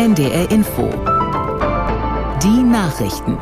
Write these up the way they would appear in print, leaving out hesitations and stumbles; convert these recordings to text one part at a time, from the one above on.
NDR Info. Die Nachrichten.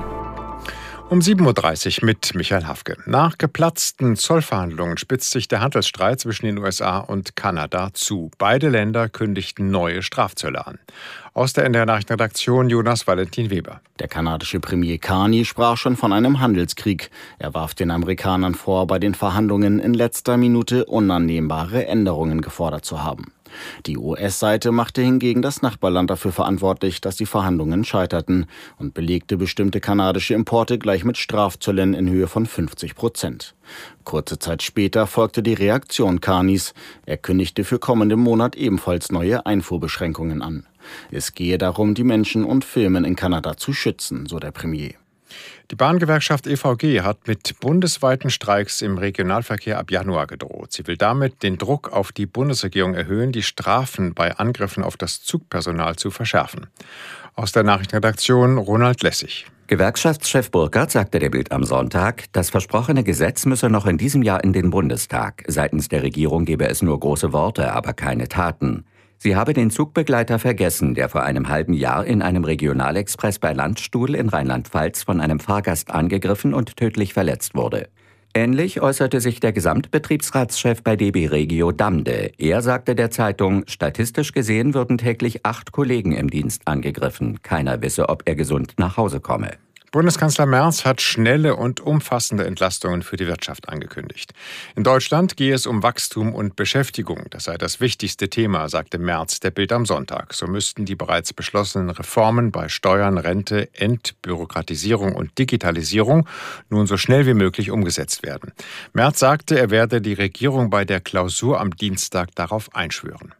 Um 7.30 Uhr mit Michael Hafke. Nach geplatzten Zollverhandlungen spitzt sich der Handelsstreit zwischen den USA und Kanada zu. Beide Länder kündigten neue Strafzölle an. Aus der NDR Nachrichtenredaktion Jonas Valentin Weber. Der kanadische Premier Carney sprach schon von einem Handelskrieg. Er warf den Amerikanern vor, bei den Verhandlungen in letzter Minute unannehmbare Änderungen gefordert zu haben. Die US-Seite machte hingegen das Nachbarland dafür verantwortlich, dass die Verhandlungen scheiterten und belegte bestimmte kanadische Importe gleich mit Strafzöllen in Höhe von 50%. Kurze Zeit später folgte die Reaktion Carneys. Er kündigte für kommenden Monat ebenfalls neue Einfuhrbeschränkungen an. Es gehe darum, die Menschen und Firmen in Kanada zu schützen, so der Premier. Die Bahngewerkschaft EVG hat mit bundesweiten Streiks im Regionalverkehr ab Januar gedroht. Sie will damit den Druck auf die Bundesregierung erhöhen, die Strafen bei Angriffen auf das Zugpersonal zu verschärfen. Aus der Nachrichtenredaktion Ronald Lessig. Gewerkschaftschef Burkhardt sagte der Bild am Sonntag, das versprochene Gesetz müsse noch in diesem Jahr in den Bundestag. Seitens der Regierung gebe es nur große Worte, aber keine Taten. Sie habe den Zugbegleiter vergessen, der vor einem halben Jahr in einem Regionalexpress bei Landstuhl in Rheinland-Pfalz von einem Fahrgast angegriffen und tödlich verletzt wurde. Ähnlich äußerte sich der Gesamtbetriebsratschef bei DB Regio Damde. Er sagte der Zeitung, statistisch gesehen würden täglich 8 Kollegen im Dienst angegriffen. Keiner wisse, ob er gesund nach Hause komme. Bundeskanzler Merz hat schnelle und umfassende Entlastungen für die Wirtschaft angekündigt. In Deutschland gehe es um Wachstum und Beschäftigung. Das sei das wichtigste Thema, sagte Merz der Bild am Sonntag. So müssten die bereits beschlossenen Reformen bei Steuern, Rente, Entbürokratisierung und Digitalisierung nun so schnell wie möglich umgesetzt werden. Merz sagte, er werde die Regierung bei der Klausur am Dienstag darauf einschwören.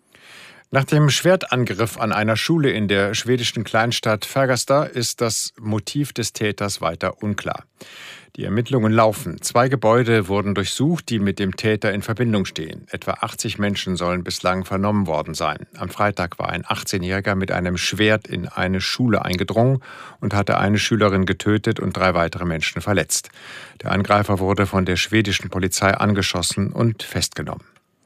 Nach dem Schwertangriff an einer Schule in der schwedischen Kleinstadt Fagersta ist das Motiv des Täters weiter unklar. Die Ermittlungen laufen. 2 Gebäude wurden durchsucht, die mit dem Täter in Verbindung stehen. Etwa 80 Menschen sollen bislang vernommen worden sein. Am Freitag war ein 18-Jähriger mit einem Schwert in eine Schule eingedrungen und hatte eine Schülerin getötet und 3 weitere Menschen verletzt. Der Angreifer wurde von der schwedischen Polizei angeschossen und festgenommen.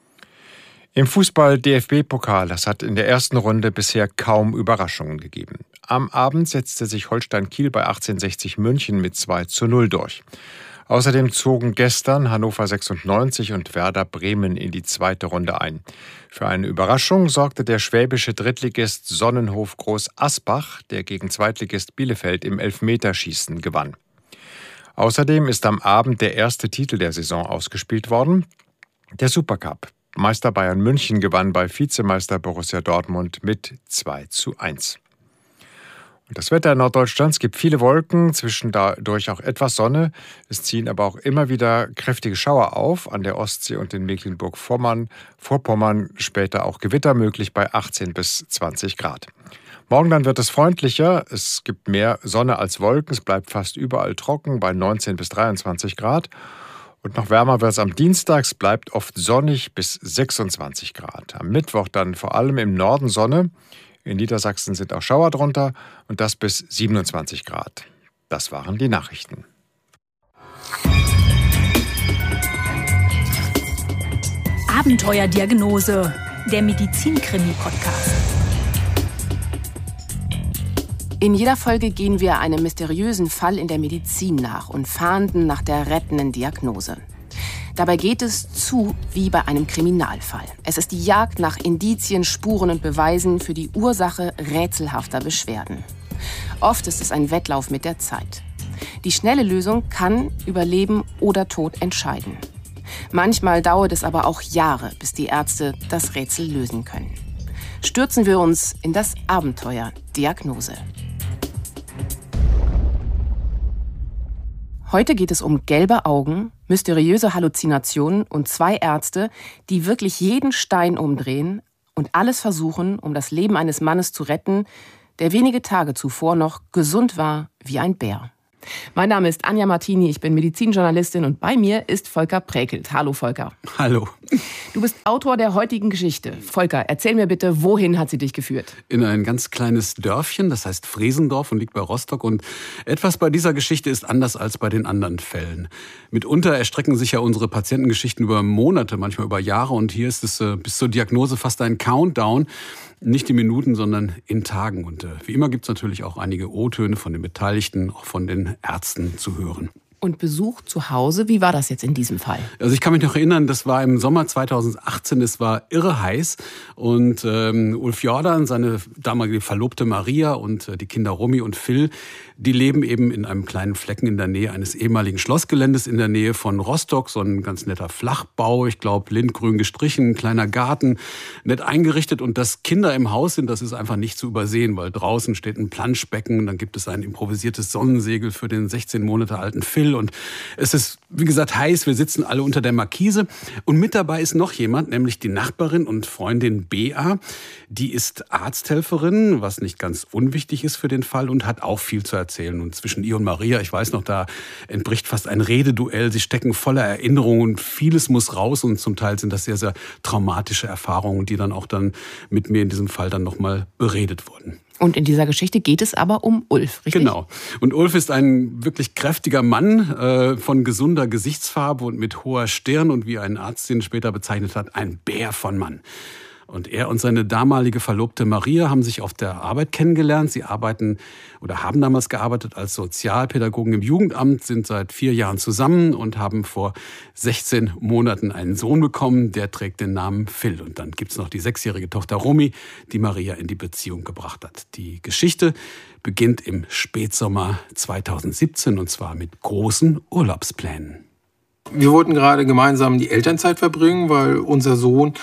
Im Fußball-DFB-Pokal, das hat in der ersten Runde bisher kaum Überraschungen gegeben. Am Abend setzte sich Holstein Kiel bei 1860 München mit 2:0 durch. Außerdem zogen gestern Hannover 96 und Werder Bremen in die zweite Runde ein. Für eine Überraschung sorgte der schwäbische Drittligist Sonnenhof Groß Asbach, der gegen Zweitligist Bielefeld im Elfmeterschießen gewann. Außerdem ist am Abend der erste Titel der Saison ausgespielt worden, der Supercup. Meister Bayern München gewann bei Vizemeister Borussia Dortmund mit 2:1. Und das Wetter in Norddeutschland, es gibt viele Wolken, zwischendurch auch etwas Sonne. Es ziehen aber auch immer wieder kräftige Schauer auf, an der Ostsee und in Mecklenburg-Vorpommern später auch Gewitter möglich bei 18 bis 20 Grad. Morgen dann wird es freundlicher, es gibt mehr Sonne als Wolken, es bleibt fast überall trocken bei 19 bis 23 Grad. Und noch wärmer wird es am Dienstag, es bleibt oft sonnig bis 26 Grad. Am Mittwoch dann vor allem im Norden Sonne. In Niedersachsen sind auch Schauer drunter und das bis 27 Grad. Das waren die Nachrichten. Abenteuerdiagnose, der Medizin-Krimi-Podcast. In jeder Folge gehen wir einem mysteriösen Fall in der Medizin nach und fahnden nach der rettenden Diagnose. Dabei geht es zu wie bei einem Kriminalfall. Es ist die Jagd nach Indizien, Spuren und Beweisen für die Ursache rätselhafter Beschwerden. Oft ist es ein Wettlauf mit der Zeit. Die schnelle Lösung kann über Leben oder Tod entscheiden. Manchmal dauert es aber auch Jahre, bis die Ärzte das Rätsel lösen können. Stürzen wir uns in das Abenteuer Diagnose. Heute geht es um gelbe Augen, mysteriöse Halluzinationen und 2 Ärzte, die wirklich jeden Stein umdrehen und alles versuchen, um das Leben eines Mannes zu retten, der wenige Tage zuvor noch gesund war wie ein Bär. Mein Name ist Anja Martini, ich bin Medizinjournalistin und bei mir ist Volker Präkelt. Hallo Volker. Hallo. Du bist Autor der heutigen Geschichte. Volker, erzähl mir bitte, wohin hat sie dich geführt? In ein ganz kleines Dörfchen, das heißt Fresendorf und liegt bei Rostock. Und etwas bei dieser Geschichte ist anders als bei den anderen Fällen. Mitunter erstrecken sich ja unsere Patientengeschichten über Monate, manchmal über Jahre. Und hier ist es bis zur Diagnose fast ein Countdown. nicht in Minuten, sondern in Tagen. Und wie immer gibt es natürlich auch einige O-Töne von den Beteiligten, auch von den Ärzten zu hören. Und Besuch zu Hause, wie war das jetzt in diesem Fall? Also ich kann mich noch erinnern, das war im Sommer 2018, es war irre heiß und Ulf Jordan, seine damalige Verlobte Maria und die Kinder Romy und Phil, die leben eben in einem kleinen Flecken in der Nähe eines ehemaligen Schlossgeländes in der Nähe von Rostock, so ein ganz netter Flachbau, ich glaube lindgrün gestrichen, ein kleiner Garten, nett eingerichtet und dass Kinder im Haus sind, das ist einfach nicht zu übersehen, weil draußen steht ein Planschbecken, dann gibt es ein improvisiertes Sonnensegel für den 16 Monate alten Phil und es ist, wie gesagt, heiß, wir sitzen alle unter der Markise und mit dabei ist noch jemand, nämlich die Nachbarin und Freundin Bea, die ist Arzthelferin, was nicht ganz unwichtig ist für den Fall und hat auch viel zu erzählen. Und zwischen ihr und Maria, ich weiß noch, da entbricht fast ein Rededuell. Sie stecken voller Erinnerungen und vieles muss raus. Und zum Teil sind das sehr, sehr traumatische Erfahrungen, die dann auch dann mit mir in diesem Fall dann nochmal beredet wurden. Und in dieser Geschichte geht es aber um Ulf, richtig? Genau. Und Ulf ist ein wirklich kräftiger Mann von gesunder Gesichtsfarbe und mit hoher Stirn und wie ein Arzt ihn später bezeichnet hat, ein Bär von Mann. Und er und seine damalige Verlobte Maria haben sich auf der Arbeit kennengelernt. Sie arbeiten oder haben damals gearbeitet als Sozialpädagogen im Jugendamt, sind seit 4 Jahren zusammen und haben vor 16 Monaten einen Sohn bekommen. Der trägt den Namen Phil. Und dann gibt's noch die 6-jährige Tochter Romy, die Maria in die Beziehung gebracht hat. Die Geschichte beginnt im Spätsommer 2017 und zwar mit großen Urlaubsplänen. Wir wollten gerade gemeinsam die Elternzeit verbringen, weil unser Sohn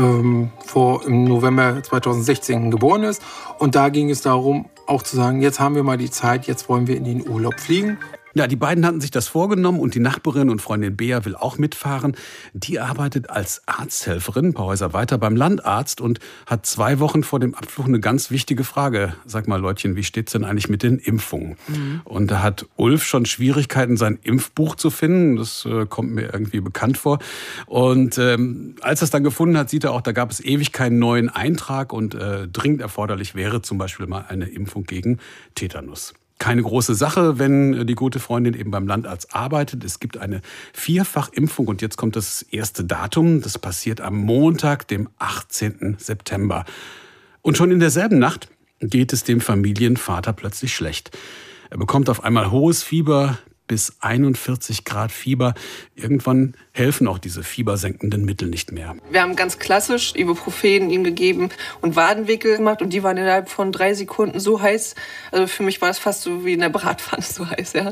im November 2016 geboren ist. Und da ging es darum, auch zu sagen, jetzt haben wir mal die Zeit, jetzt wollen wir in den Urlaub fliegen. Ja, die beiden hatten sich das vorgenommen und die Nachbarin und Freundin Bea will auch mitfahren. Die arbeitet als Arzthelferin, ein paar Häuser weiter beim Landarzt und hat 2 Wochen vor dem Abflug eine ganz wichtige Frage. Sag mal, Leutchen, wie steht's denn eigentlich mit den Impfungen? Und da hat Ulf schon Schwierigkeiten, sein Impfbuch zu finden. Das kommt mir irgendwie bekannt vor. Und als er es dann gefunden hat, sieht er auch, da gab es ewig keinen neuen Eintrag und dringend erforderlich wäre zum Beispiel mal eine Impfung gegen Tetanus. Keine große Sache, wenn die gute Freundin eben beim Landarzt arbeitet. Es gibt eine 4-fach-Impfung und jetzt kommt das erste Datum. Das passiert am Montag, dem 18. September. Und schon in derselben Nacht geht es dem Familienvater plötzlich schlecht. Er bekommt auf einmal hohes Fieber, bis 41 Grad Fieber. Irgendwann helfen auch diese fiebersenkenden Mittel nicht mehr. Wir haben ganz klassisch Ibuprofen ihm gegeben und Wadenwickel gemacht und die waren innerhalb von 3 Sekunden so heiß. Also für mich war es fast so wie in der Bratpfanne so heiß, ja.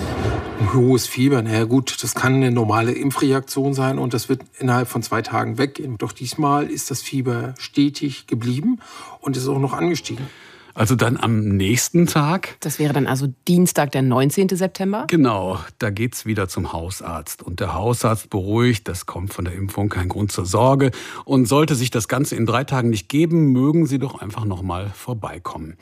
Ein hohes Fieber, naja gut, das kann eine normale Impfreaktion sein und das wird innerhalb von 2 Tagen weggehen. Doch diesmal ist das Fieber stetig geblieben und ist auch noch angestiegen. Also dann am nächsten Tag. Das wäre dann also Dienstag, der 19. September? Genau, da geht's wieder zum Hausarzt. Und der Hausarzt beruhigt, das kommt von der Impfung, kein Grund zur Sorge. Und sollte sich das Ganze in 3 Tagen nicht geben, mögen Sie doch einfach noch mal vorbeikommen.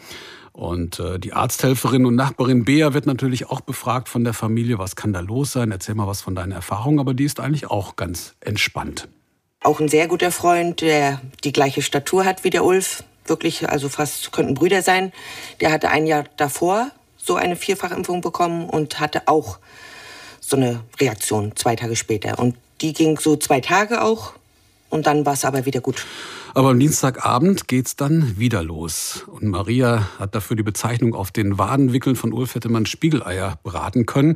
Und die Arzthelferin und Nachbarin Bea wird natürlich auch befragt von der Familie, was kann da los sein? Erzähl mal was von deinen Erfahrungen, aber die ist eigentlich auch ganz entspannt. Auch ein sehr guter Freund, der die gleiche Statur hat wie der Ulf. Wirklich, also fast könnten Brüder sein. Der hatte 1 Jahr davor so eine 4-fach-Impfung bekommen und hatte auch so eine Reaktion 2 Tage später. Und die ging so 2 Tage auch und dann war es aber wieder gut. Aber am Dienstagabend geht's dann wieder los. Und Maria hat dafür die Bezeichnung auf den Wadenwickeln von Ulf hätte man Spiegeleier braten können.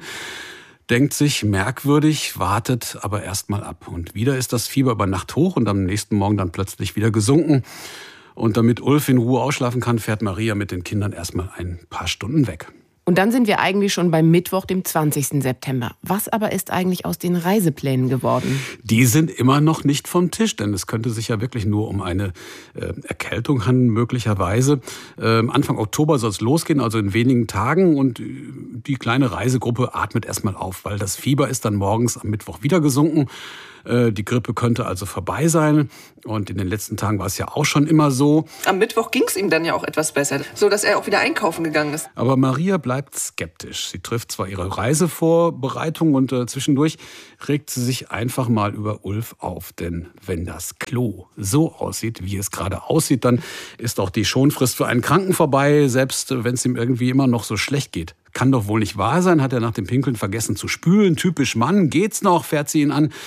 Denkt sich, merkwürdig, wartet aber erst mal ab. Und wieder ist das Fieber über Nacht hoch und am nächsten Morgen dann plötzlich wieder gesunken. Und damit Ulf in Ruhe ausschlafen kann, fährt Maria mit den Kindern erstmal ein paar Stunden weg. Und dann sind wir eigentlich schon beim Mittwoch, dem 20. September. Was aber ist eigentlich aus den Reiseplänen geworden? Die sind immer noch nicht vom Tisch, denn es könnte sich ja wirklich nur um eine Erkältung handeln, möglicherweise. Anfang Oktober soll es losgehen, also in wenigen Tagen. Und die kleine Reisegruppe atmet erstmal auf, weil das Fieber ist dann morgens am Mittwoch wieder gesunken. Die Grippe könnte also vorbei sein. Und in den letzten Tagen war es ja auch schon immer so. Am Mittwoch ging es ihm dann ja auch etwas besser, so dass er auch wieder einkaufen gegangen ist. Aber Maria bleibt skeptisch. Sie trifft zwar ihre Reisevorbereitung und zwischendurch regt sie sich einfach mal über Ulf auf. Denn wenn das Klo so aussieht, wie es gerade aussieht, dann ist auch die Schonfrist für einen Kranken vorbei, selbst wenn es ihm irgendwie immer noch so schlecht geht. Kann doch wohl nicht wahr sein, hat er nach dem Pinkeln vergessen zu spülen. Typisch Mann, geht's noch, fährt sie ihn an.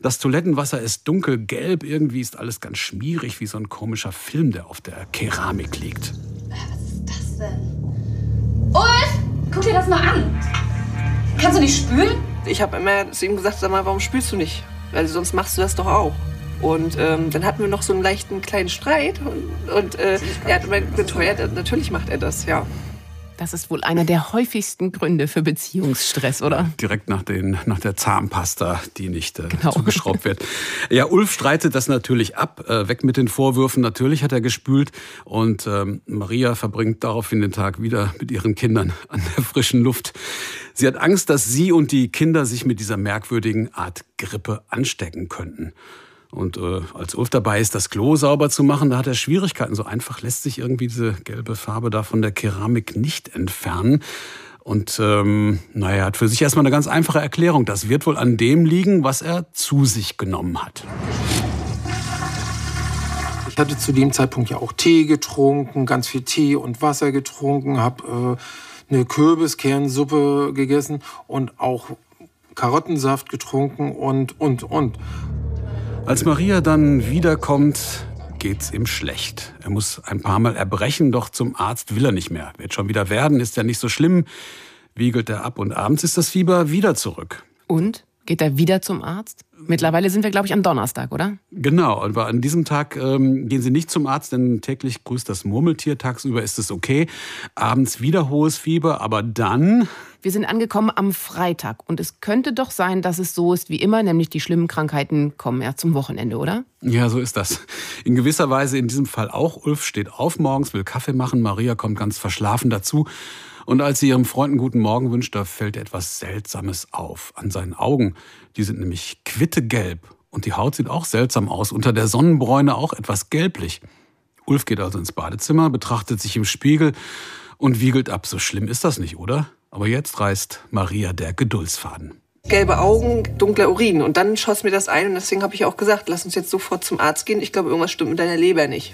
Das Toilettenwasser ist dunkelgelb. Irgendwie ist alles ganz schmierig, wie so ein komischer Film, der auf der Keramik liegt. Was ist das denn? Ulf, guck dir das mal an. Kannst du nicht spülen? Ich habe immer zu ihm gesagt, sag mal, warum spülst du nicht? Weil sonst machst du das doch auch. Und dann hatten wir noch so einen leichten kleinen Streit. Und er hat immer beteuert, natürlich macht er das, ja. Das ist wohl einer der häufigsten Gründe für Beziehungsstress, oder? Direkt nach der Zahnpasta, die nicht zugeschraubt wird. Ja, Ulf streitet das natürlich ab. Weg mit den Vorwürfen. Natürlich hat er gespült. Und Maria verbringt daraufhin den Tag wieder mit ihren Kindern an der frischen Luft. Sie hat Angst, dass sie und die Kinder sich mit dieser merkwürdigen Art Grippe anstecken könnten. Und als Ulf dabei ist, das Klo sauber zu machen, da hat er Schwierigkeiten. So einfach lässt sich irgendwie diese gelbe Farbe da von der Keramik nicht entfernen. Und er hat für sich erstmal eine ganz einfache Erklärung. Das wird wohl an dem liegen, was er zu sich genommen hat. Ich hatte zu dem Zeitpunkt ja auch Tee getrunken, ganz viel Tee und Wasser getrunken, habe eine Kürbiskernsuppe gegessen und auch Karottensaft getrunken und. Als Maria dann wiederkommt, geht's ihm schlecht. Er muss ein paar Mal erbrechen, doch zum Arzt will er nicht mehr. Wird schon wieder werden, ist ja nicht so schlimm. Wiegelt er ab und abends ist das Fieber wieder zurück. Und? Geht er wieder zum Arzt? Mittlerweile sind wir, glaube ich, am Donnerstag, oder? Genau, aber an diesem Tag gehen Sie nicht zum Arzt, denn täglich grüßt das Murmeltier. Tagsüber ist es okay. Abends wieder hohes Fieber, aber dann... Wir sind angekommen am Freitag und es könnte doch sein, dass es so ist wie immer, nämlich die schlimmen Krankheiten kommen erst zum Wochenende, oder? Ja, so ist das. In gewisser Weise in diesem Fall auch. Ulf steht auf morgens, will Kaffee machen, Maria kommt ganz verschlafen dazu. Und als sie ihrem Freund einen guten Morgen wünscht, da fällt etwas Seltsames auf an seinen Augen. Die sind nämlich quittegelb und die Haut sieht auch seltsam aus, unter der Sonnenbräune auch etwas gelblich. Ulf geht also ins Badezimmer, betrachtet sich im Spiegel und wiegelt ab. So schlimm ist das nicht, oder? Aber jetzt reißt Maria der Geduldsfaden. Gelbe Augen, dunkler Urin. Und dann schoss mir das ein und deswegen habe ich auch gesagt, lass uns jetzt sofort zum Arzt gehen. Ich glaube, irgendwas stimmt mit deiner Leber nicht.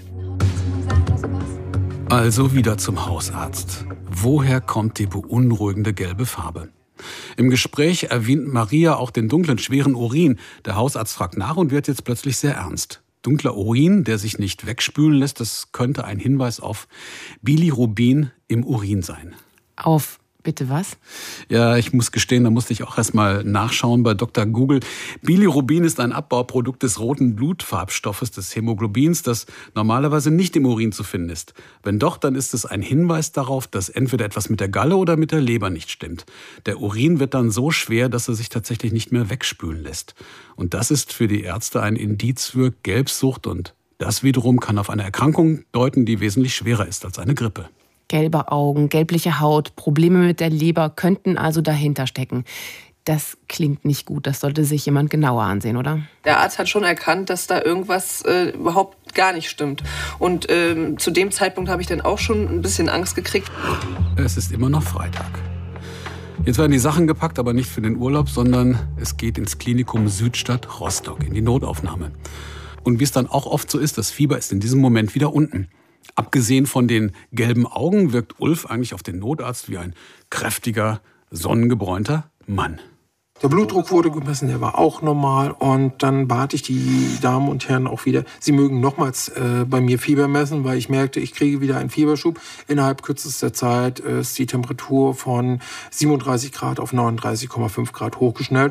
Also wieder zum Hausarzt. Woher kommt die beunruhigende gelbe Farbe? Im Gespräch erwähnt Maria auch den dunklen, schweren Urin. Der Hausarzt fragt nach und wird jetzt plötzlich sehr ernst. Dunkler Urin, der sich nicht wegspülen lässt, das könnte ein Hinweis auf Bilirubin im Urin sein. Auf bitte was? Ja, ich muss gestehen, da musste ich auch erst mal nachschauen bei Dr. Google. Bilirubin ist ein Abbauprodukt des roten Blutfarbstoffes, des Hämoglobins, das normalerweise nicht im Urin zu finden ist. Wenn doch, dann ist es ein Hinweis darauf, dass entweder etwas mit der Galle oder mit der Leber nicht stimmt. Der Urin wird dann so schwer, dass er sich tatsächlich nicht mehr wegspülen lässt. Und das ist für die Ärzte ein Indiz für Gelbsucht und das wiederum kann auf eine Erkrankung deuten, die wesentlich schwerer ist als eine Grippe. Gelbe Augen, gelbliche Haut, Probleme mit der Leber könnten also dahinter stecken. Das klingt nicht gut. Das sollte sich jemand genauer ansehen, oder? Der Arzt hat schon erkannt, dass da irgendwas überhaupt gar nicht stimmt. Und zu dem Zeitpunkt habe ich dann auch schon ein bisschen Angst gekriegt. Es ist immer noch Freitag. Jetzt werden die Sachen gepackt, aber nicht für den Urlaub, sondern es geht ins Klinikum Südstadt Rostock, in die Notaufnahme. Und wie es dann auch oft so ist, das Fieber ist in diesem Moment wieder unten. Abgesehen von den gelben Augen wirkt Ulf eigentlich auf den Notarzt wie ein kräftiger, sonnengebräunter Mann. Der Blutdruck wurde gemessen, der war auch normal. Und dann bat ich die Damen und Herren auch wieder, sie mögen nochmals bei mir Fieber messen, weil ich merkte, ich kriege wieder einen Fieberschub. Innerhalb kürzester Zeit ist die Temperatur von 37 Grad auf 39,5 Grad hochgeschnellt.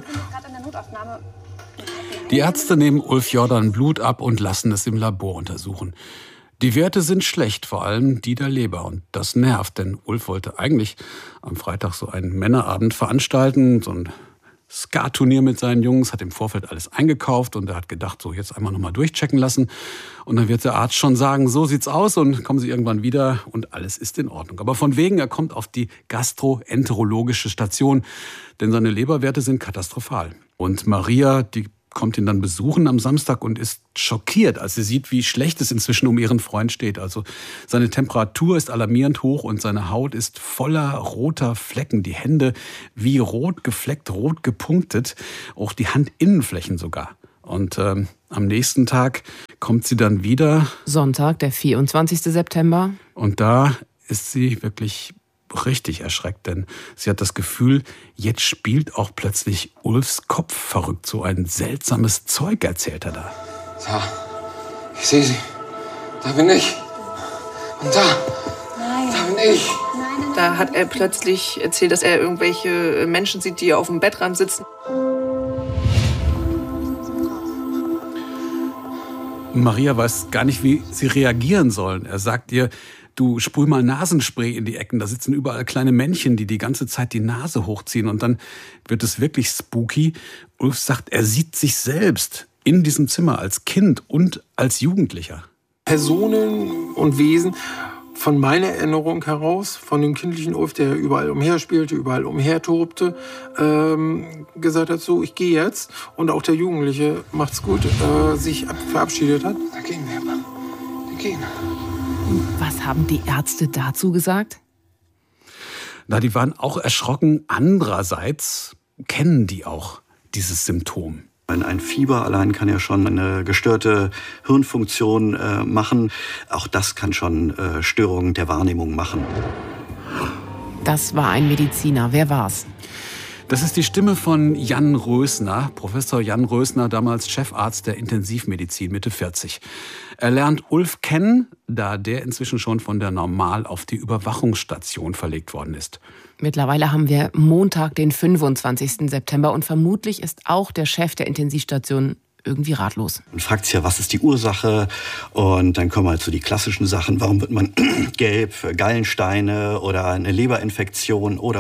Die Ärzte nehmen Ulf Jordan Blut ab und lassen es im Labor untersuchen. Die Werte sind schlecht, vor allem die der Leber. Und das nervt, denn Ulf wollte eigentlich am Freitag so einen Männerabend veranstalten, so ein Skat-Turnier mit seinen Jungs, hat im Vorfeld alles eingekauft und er hat gedacht, so jetzt einmal nochmal durchchecken lassen. Und dann wird der Arzt schon sagen, so sieht's aus und kommen Sie irgendwann wieder und alles ist in Ordnung. Aber von wegen, er kommt auf die gastroenterologische Station, denn seine Leberwerte sind katastrophal. Und Maria, die kommt ihn dann besuchen am Samstag und ist schockiert, als sie sieht, wie schlecht es inzwischen um ihren Freund steht. Also seine Temperatur ist alarmierend hoch und seine Haut ist voller roter Flecken. Die Hände wie rot gefleckt, rot gepunktet, auch die Handinnenflächen sogar. Und am nächsten Tag kommt sie dann wieder. Sonntag, der 24. September. Und da ist sie wirklich richtig erschreckt, denn sie hat das Gefühl, jetzt spielt auch plötzlich Ulfs Kopf verrückt. So ein seltsames Zeug erzählt er da. Da, ich sehe sie. Da bin ich. Und da. Nein. Da bin ich. Nein. Da hat er plötzlich erzählt, dass er irgendwelche Menschen sieht, die auf dem Bettrand sitzen. Maria weiß gar nicht, wie sie reagieren sollen. Er sagt ihr, du sprüh mal Nasenspray in die Ecken. Da sitzen überall kleine Männchen, die ganze Zeit die Nase hochziehen. Und dann wird es wirklich spooky. Ulf sagt, er sieht sich selbst in diesem Zimmer als Kind und als Jugendlicher. Personen und Wesen von meiner Erinnerung heraus, von dem kindlichen Ulf, der überall umherspielte, überall umhertobte, gesagt hat, so, ich gehe jetzt. Und auch der Jugendliche, macht's gut, sich verabschiedet hat. Da gehen wir, Mann. Wir gehen. Was haben die Ärzte dazu gesagt? Na, die waren auch erschrocken. Andererseits kennen die auch dieses Symptom. Ein Fieber allein kann ja schon eine gestörte Hirnfunktion machen. Auch das kann schon Störungen der Wahrnehmung machen. Das war ein Mediziner. Wer war's? Das ist die Stimme von Jan Rösner, Professor Jan Rösner, damals Chefarzt der Intensivmedizin, Mitte 40. Er lernt Ulf kennen, da der inzwischen schon von der Normal auf die Überwachungsstation verlegt worden ist. Mittlerweile haben wir Montag, den 25. September und vermutlich ist auch der Chef der Intensivstation irgendwie ratlos. Man fragt sich ja, was ist die Ursache? Und dann kommen halt so die klassischen Sachen. Warum wird man gelb? Gallensteine oder eine Leberinfektion oder.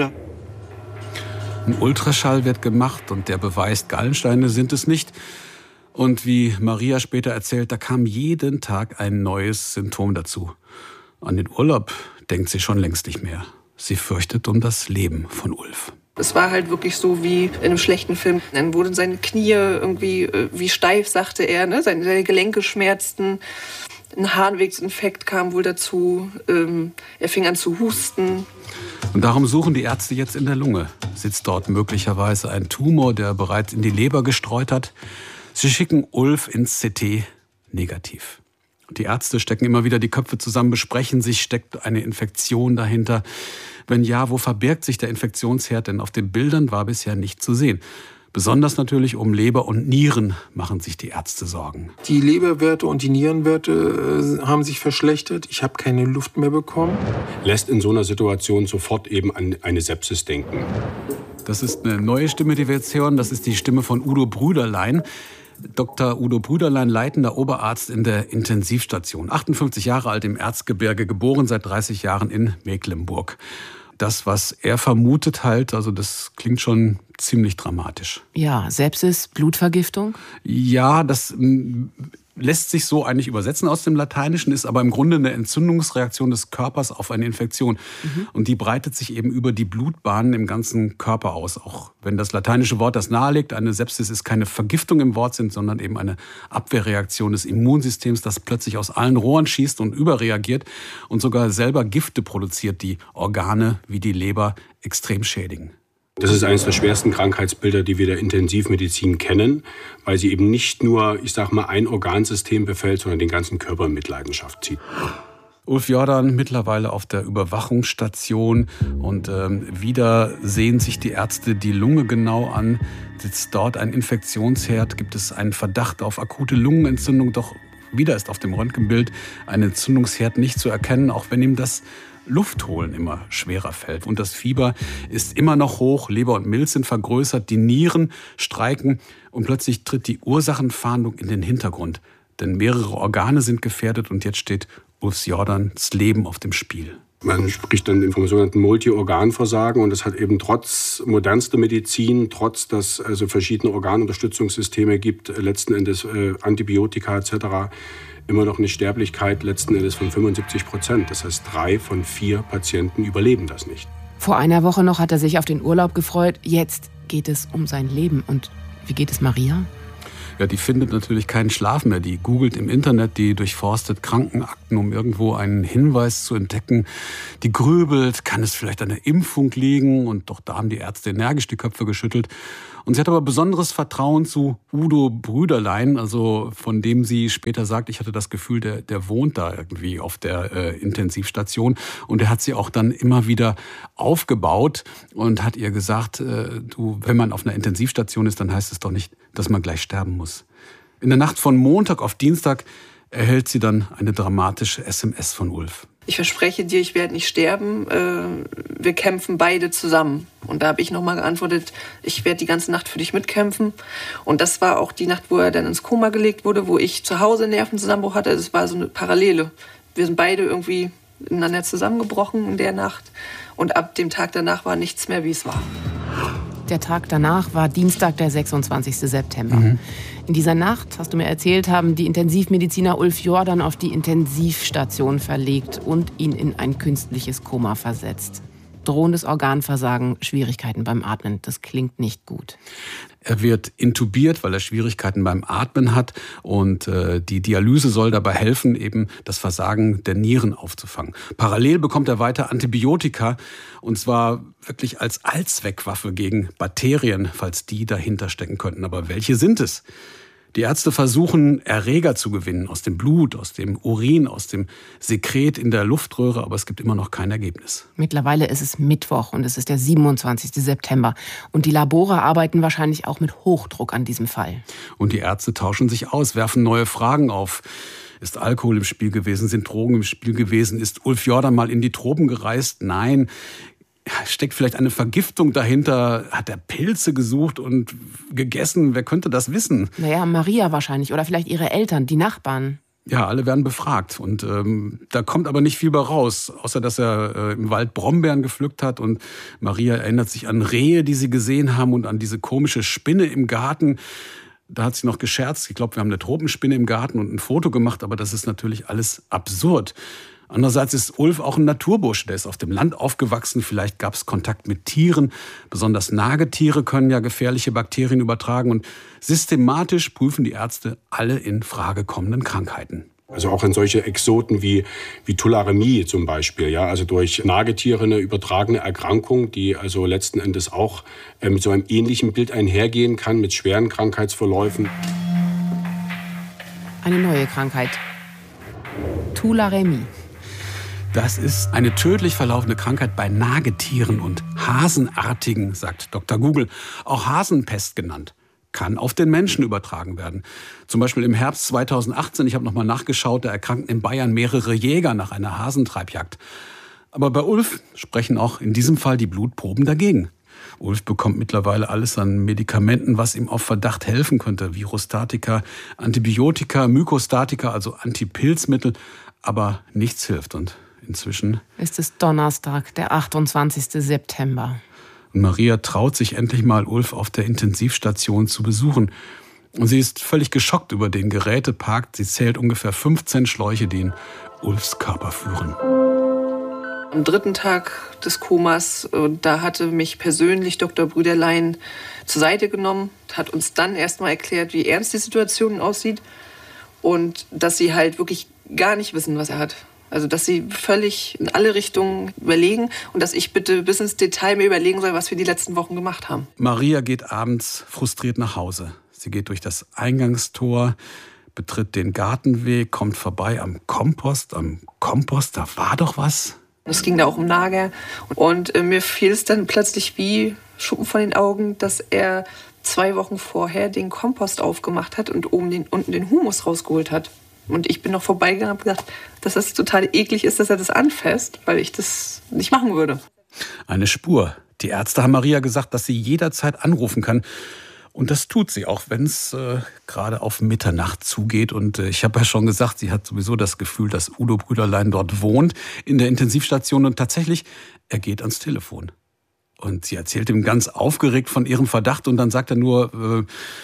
Ein Ultraschall wird gemacht und der beweist, Gallensteine sind es nicht. Und wie Maria später erzählt, da kam jeden Tag ein neues Symptom dazu. An den Urlaub denkt sie schon längst nicht mehr. Sie fürchtet um das Leben von Ulf. Es war halt wirklich so wie in einem schlechten Film. Dann wurden seine Knie irgendwie wie steif, sagte er. Ne? Seine Gelenke schmerzten. Ein Harnwegsinfekt kam wohl dazu. Er fing an zu husten. Und darum suchen die Ärzte jetzt in der Lunge. Sitzt dort möglicherweise ein Tumor, der bereits in die Leber gestreut hat. Sie schicken Ulf ins CT negativ. Die Ärzte stecken immer wieder die Köpfe zusammen, besprechen sich, steckt eine Infektion dahinter. Wenn ja, wo verbirgt sich der Infektionsherd? Denn auf den Bildern war bisher nicht zu sehen. Besonders natürlich um Leber und Nieren machen sich die Ärzte Sorgen. Die Leberwerte und die Nierenwerte haben sich verschlechtert. Ich habe keine Luft mehr bekommen. Lässt in so einer Situation sofort eben an eine Sepsis denken. Das ist eine neue Stimme, die wir jetzt hören. Das ist die Stimme von Udo Brüderlein. Dr. Udo Brüderlein, leitender Oberarzt in der Intensivstation. 58 Jahre alt im Erzgebirge, geboren seit 30 Jahren in Mecklenburg. Das, was er vermutet halt, also das klingt schon ziemlich dramatisch. Ja, Sepsis, Blutvergiftung? Ja, das lässt sich so eigentlich übersetzen aus dem Lateinischen, ist aber im Grunde eine Entzündungsreaktion des Körpers auf eine Infektion. Und die breitet sich eben über die Blutbahnen im ganzen Körper aus. Auch wenn das lateinische Wort das nahelegt, eine Sepsis ist keine Vergiftung im Wortsinn, sondern eben eine Abwehrreaktion des Immunsystems, das plötzlich aus allen Rohren schießt und überreagiert und sogar selber Gifte produziert, die Organe wie die Leber extrem schädigen. Das ist eines der schwersten Krankheitsbilder, die wir der Intensivmedizin kennen, weil sie eben nicht nur, ich sag mal, ein Organsystem befällt, sondern den ganzen Körper in Mitleidenschaft zieht. Ulf Jordan mittlerweile auf der Überwachungsstation und wieder sehen sich die Ärzte die Lunge genau an. Sitzt dort ein Infektionsherd, gibt es einen Verdacht auf akute Lungenentzündung, doch wieder ist auf dem Röntgenbild ein Entzündungsherd nicht zu erkennen, auch wenn ihm das Luft holen immer schwerer fällt. Und das Fieber ist immer noch hoch, Leber und Milz sind vergrößert, die Nieren streiken und plötzlich tritt die Ursachenfahndung in den Hintergrund. Denn mehrere Organe sind gefährdet und jetzt steht Ulf Jordans Leben auf dem Spiel. Man spricht dann vom sogenannten Multi-Organ-Versagen und das hat eben trotz modernster Medizin, trotz dass also verschiedene Organunterstützungssysteme gibt, letzten Endes Antibiotika etc., immer noch eine Sterblichkeit letzten Endes von 75%. Das heißt, 3 von 4 Patienten überleben das nicht. Vor einer Woche noch hat er sich auf den Urlaub gefreut. Jetzt geht es um sein Leben. Und wie geht es Maria? Ja, die findet natürlich keinen Schlaf mehr. Die googelt im Internet, die durchforstet Krankenakten, um irgendwo einen Hinweis zu entdecken. Die grübelt, kann es vielleicht an der Impfung liegen? Und doch da haben die Ärzte energisch die Köpfe geschüttelt. Und sie hat aber besonderes Vertrauen zu Udo Brüderlein, also von dem sie später sagt, ich hatte das Gefühl, der wohnt da irgendwie auf der Intensivstation. Und er hat sie auch dann immer wieder aufgebaut und hat ihr gesagt, wenn man auf einer Intensivstation ist, dann heißt es doch nicht, dass man gleich sterben muss. In der Nacht von Montag auf Dienstag erhält sie dann eine dramatische SMS von Ulf. Ich verspreche dir, ich werde nicht sterben, wir kämpfen beide zusammen. Und da habe ich nochmal geantwortet, ich werde die ganze Nacht für dich mitkämpfen. Und das war auch die Nacht, wo er dann ins Koma gelegt wurde, wo ich zu Hause einen Nervenzusammenbruch hatte. Das war so eine Parallele. Wir sind beide irgendwie ineinander zusammengebrochen in der Nacht. Und ab dem Tag danach war nichts mehr, wie es war. Der Tag danach war Dienstag, der 26. September. In dieser Nacht, hast du mir erzählt, haben die Intensivmediziner Ulf Jordan auf die Intensivstation verlegt und ihn in ein künstliches Koma versetzt. Drohendes Organversagen, Schwierigkeiten beim Atmen. Das klingt nicht gut. Er wird intubiert, weil er Schwierigkeiten beim Atmen hat. Und die Dialyse soll dabei helfen, eben das Versagen der Nieren aufzufangen. Parallel bekommt er weiter Antibiotika. Und zwar wirklich als Allzweckwaffe gegen Bakterien, falls die dahinter stecken könnten. Aber welche sind es? Die Ärzte versuchen, Erreger zu gewinnen aus dem Blut, aus dem Urin, aus dem Sekret in der Luftröhre, aber es gibt immer noch kein Ergebnis. Mittlerweile ist es Mittwoch und es ist der 27. September. Und die Labore arbeiten wahrscheinlich auch mit Hochdruck an diesem Fall. Und die Ärzte tauschen sich aus, werfen neue Fragen auf. Ist Alkohol im Spiel gewesen? Sind Drogen im Spiel gewesen? Ist Ulf Jordan mal in die Tropen gereist? Nein. Steckt vielleicht eine Vergiftung dahinter? Hat er Pilze gesucht und gegessen? Wer könnte das wissen? Naja, Maria wahrscheinlich oder vielleicht ihre Eltern, die Nachbarn. Ja, alle werden befragt und da kommt aber nicht viel bei raus, außer dass er im Wald Brombeeren gepflückt hat und Maria erinnert sich an Rehe, die sie gesehen haben und an diese komische Spinne im Garten. Da hat sie noch gescherzt, ich glaube, wir haben eine Tropenspinne im Garten und ein Foto gemacht, aber das ist natürlich alles absurd. Andererseits ist Ulf auch ein Naturbursche, der ist auf dem Land aufgewachsen. Vielleicht gab es Kontakt mit Tieren. Besonders Nagetiere können ja gefährliche Bakterien übertragen. Und systematisch prüfen die Ärzte alle in Frage kommenden Krankheiten. Also auch in solche Exoten wie Tularemie zum Beispiel, ja, also durch Nagetiere eine übertragene Erkrankung, die also letzten Endes auch mit so einem ähnlichen Bild einhergehen kann, mit schweren Krankheitsverläufen. Eine neue Krankheit. Tularemie. Das ist eine tödlich verlaufende Krankheit bei Nagetieren und Hasenartigen, sagt Dr. Google. Auch Hasenpest genannt. Kann auf den Menschen übertragen werden. Zum Beispiel im Herbst 2018, ich habe nochmal nachgeschaut, da erkrankten in Bayern mehrere Jäger nach einer Hasentreibjagd. Aber bei Ulf sprechen auch in diesem Fall die Blutproben dagegen. Ulf bekommt mittlerweile alles an Medikamenten, was ihm auf Verdacht helfen könnte. Virostatika, Antibiotika, Mykostatika, also Antipilzmittel. Aber nichts hilft. Und inzwischen ist es Donnerstag, der 28. September. Und Maria traut sich endlich mal, Ulf auf der Intensivstation zu besuchen. Und sie ist völlig geschockt über den Gerätepark. Sie zählt ungefähr 15 Schläuche, die in Ulfs Körper führen. Am 3. Tag des Komas, da hatte mich persönlich Dr. Brüderlein zur Seite genommen, hat uns dann erstmal erklärt, wie ernst die Situation aussieht und dass sie halt wirklich gar nicht wissen, was er hat. Also, dass sie völlig in alle Richtungen überlegen und dass ich bitte bis ins Detail mir überlegen soll, was wir die letzten Wochen gemacht haben. Maria geht abends frustriert nach Hause. Sie geht durch das Eingangstor, betritt den Gartenweg, kommt vorbei am Kompost. Am Kompost, da war doch was. Es ging da auch um Nager. Und mir fiel es dann plötzlich wie Schuppen von den Augen, dass er 2 Wochen vorher den Kompost aufgemacht hat und unten den Humus rausgeholt hat. Und ich bin noch vorbeigegangen und habe gedacht, dass das total eklig ist, dass er das anfasst, weil ich das nicht machen würde. Eine Spur. Die Ärzte haben Maria gesagt, dass sie jederzeit anrufen kann. Und das tut sie, auch wenn es gerade auf Mitternacht zugeht. Und ich habe ja schon gesagt, sie hat sowieso das Gefühl, dass Udo Brüderlein dort wohnt, in der Intensivstation. Und tatsächlich, er geht ans Telefon. Und sie erzählt ihm ganz aufgeregt von ihrem Verdacht. Und dann sagt er nur,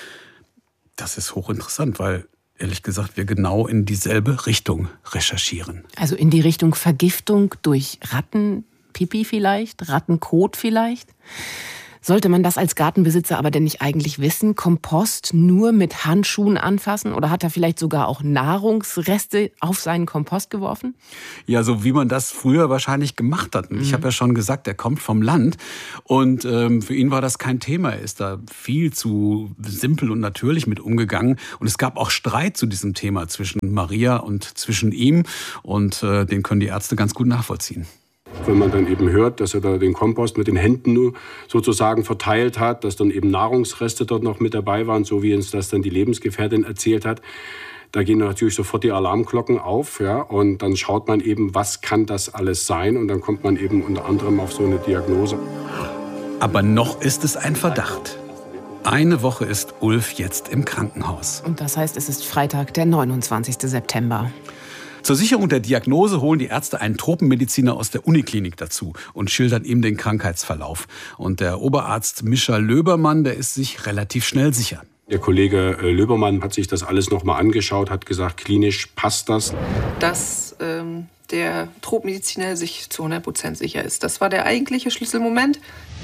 das ist hochinteressant, weil ehrlich gesagt, wir genau in dieselbe Richtung recherchieren. Also in die Richtung Vergiftung durch Rattenpipi vielleicht, Rattenkot vielleicht? Sollte man das als Gartenbesitzer aber denn nicht eigentlich wissen? Kompost nur mit Handschuhen anfassen? Oder hat er vielleicht sogar auch Nahrungsreste auf seinen Kompost geworfen? Ja, so wie man das früher wahrscheinlich gemacht hat. Ich habe ja schon gesagt, er kommt vom Land. Und für ihn war das kein Thema. Er ist da viel zu simpel und natürlich mit umgegangen. Und es gab auch Streit zu diesem Thema zwischen Maria und zwischen ihm. Und den können die Ärzte ganz gut nachvollziehen. Wenn man dann eben hört, dass er da den Kompost mit den Händen nur sozusagen verteilt hat, dass dann eben Nahrungsreste dort noch mit dabei waren, so wie uns das dann die Lebensgefährtin erzählt hat, da gehen natürlich sofort die Alarmglocken auf, ja, und dann schaut man eben, was kann das alles sein, und dann kommt man eben unter anderem auf so eine Diagnose. Aber noch ist es ein Verdacht. Eine Woche ist Ulf jetzt im Krankenhaus. Und das heißt, es ist Freitag, der 29. September. Zur Sicherung der Diagnose holen die Ärzte einen Tropenmediziner aus der Uniklinik dazu und schildern ihm den Krankheitsverlauf. Und der Oberarzt Mischa Löbermann, der ist sich relativ schnell sicher. Der Kollege Löbermann hat sich das alles noch mal angeschaut, hat gesagt, klinisch passt das. Dass der Tropenmediziner sich zu 100% sicher ist. Das war der eigentliche Schlüsselmoment.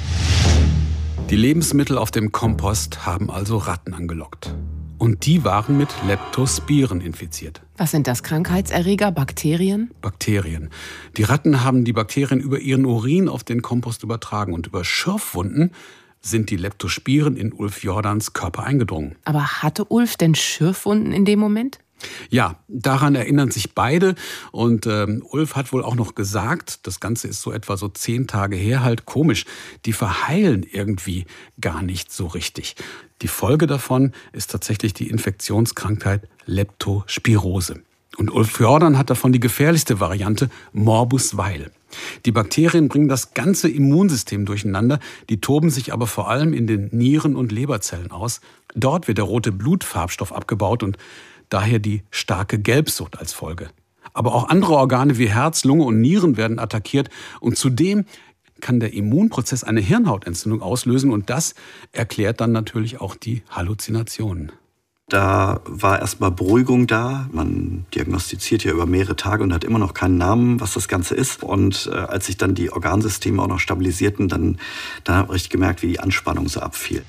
Die Lebensmittel auf dem Kompost haben also Ratten angelockt. Und die waren mit Leptospiren infiziert. Was sind das? Krankheitserreger? Bakterien? Bakterien. Die Ratten haben die Bakterien über ihren Urin auf den Kompost übertragen. Und über Schürfwunden sind die Leptospiren in Ulf Jordans Körper eingedrungen. Aber hatte Ulf denn Schürfwunden in dem Moment? Ja, daran erinnern sich beide. Und Ulf hat wohl auch noch gesagt, das Ganze ist so etwa so 10 Tage her, halt komisch, die verheilen irgendwie gar nicht so richtig. Die Folge davon ist tatsächlich die Infektionskrankheit Leptospirose. Und Ulf Jordan hat davon die gefährlichste Variante, Morbus Weil. Die Bakterien bringen das ganze Immunsystem durcheinander, die toben sich aber vor allem in den Nieren- und Leberzellen aus. Dort wird der rote Blutfarbstoff abgebaut und daher die starke Gelbsucht als Folge. Aber auch andere Organe wie Herz, Lunge und Nieren werden attackiert. Und zudem kann der Immunprozess eine Hirnhautentzündung auslösen. Und das erklärt dann natürlich auch die Halluzinationen. Da war erstmal Beruhigung da. Man diagnostiziert ja über mehrere Tage und hat immer noch keinen Namen, was das Ganze ist. Und als sich dann die Organsysteme auch noch stabilisierten, dann habe ich gemerkt, wie die Anspannung so abfiel.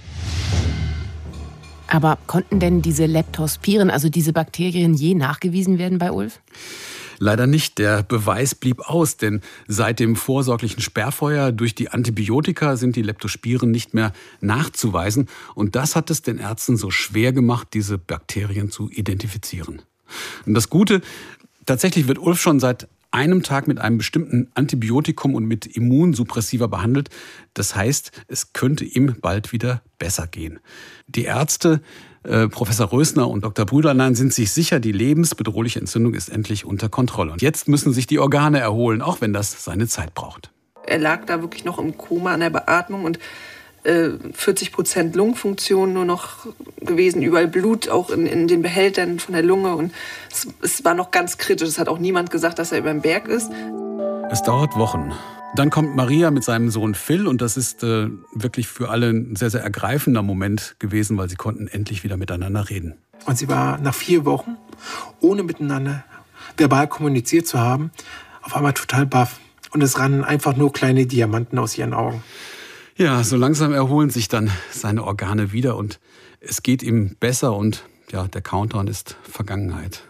Aber konnten denn diese Leptospiren, also diese Bakterien, je nachgewiesen werden bei Ulf? Leider nicht. Der Beweis blieb aus, denn seit dem vorsorglichen Sperrfeuer durch die Antibiotika sind die Leptospiren nicht mehr nachzuweisen. Und das hat es den Ärzten so schwer gemacht, diese Bakterien zu identifizieren. Und das Gute, tatsächlich wird Ulf schon seit einem Tag mit einem bestimmten Antibiotikum und mit Immunsuppressiva behandelt. Das heißt, es könnte ihm bald wieder besser gehen. Die Ärzte, Professor Rösner und Dr. Brüderlein, sind sich sicher, die lebensbedrohliche Entzündung ist endlich unter Kontrolle. Und jetzt müssen sich die Organe erholen, auch wenn das seine Zeit braucht. Er lag da wirklich noch im Koma an der Beatmung und 40% Lungenfunktion nur noch gewesen, überall Blut auch in den Behältern von der Lunge und es war noch ganz kritisch. Es hat auch niemand gesagt, dass er über den Berg ist. Es dauert Wochen. Dann kommt Maria mit seinem Sohn Phil und das ist wirklich für alle ein sehr, sehr ergreifender Moment gewesen, weil sie konnten endlich wieder miteinander reden. Und sie war nach 4 Wochen, ohne miteinander verbal kommuniziert zu haben, auf einmal total baff. Und es rannen einfach nur kleine Diamanten aus ihren Augen. Ja, so langsam erholen sich dann seine Organe wieder und es geht ihm besser und ja, der Countdown ist Vergangenheit.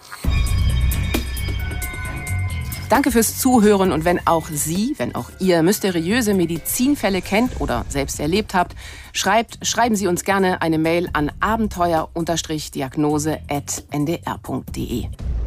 Danke fürs Zuhören und wenn auch ihr mysteriöse Medizinfälle kennt oder selbst erlebt habt, schreiben Sie uns gerne eine Mail an abenteuer-diagnose@ndr.de.